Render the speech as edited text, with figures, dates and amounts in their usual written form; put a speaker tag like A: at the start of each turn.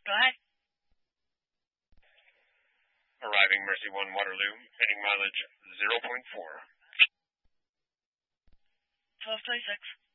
A: Go ahead.
B: Arriving Mercy 1 Waterloo, heading mileage 0.4.
A: 1226.